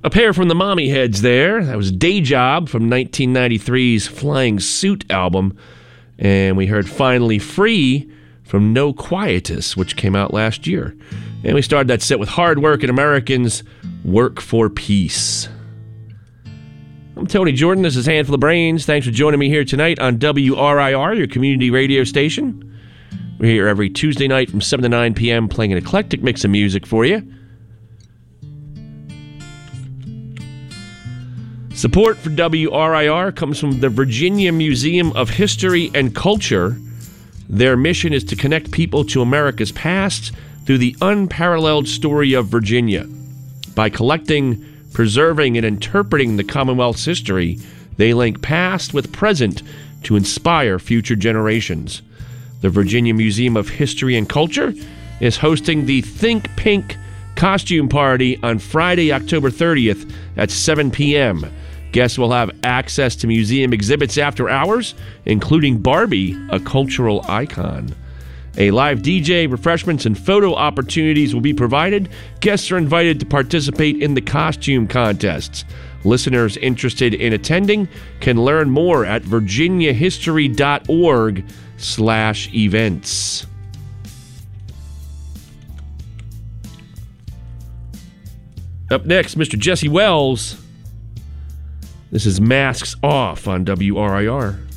A pair from the Mommy Heads there. That was Day Job from 1993's Flying Suit album. And we heard Finally Free from No Quietus, which came out last year. And we started that set with Hardworking Americans, Work for Peace. I'm Tony Jordan. This is Handful of Brains. Thanks for joining me here tonight on WRIR, your community radio station. We're here every Tuesday night from 7 to 9 p.m. playing an eclectic mix of music for you. Support for WRIR comes from the Virginia Museum of History and Culture. Their mission is to connect people to America's past through the unparalleled story of Virginia. By collecting, preserving, and interpreting the Commonwealth's history, they link past with present to inspire future generations. The Virginia Museum of History and Culture is hosting the Think Pink costume party on Friday, October 30th at 7 p.m. Guests will have access to museum exhibits after hours, including Barbie, a cultural icon. A live DJ, refreshments, and photo opportunities will be provided. Guests are invited to participate in the costume contests. Listeners interested in attending can learn more at virginiahistory.org/events. Up next, Mr. Jesse Wells. This is Masks Off on WRIR.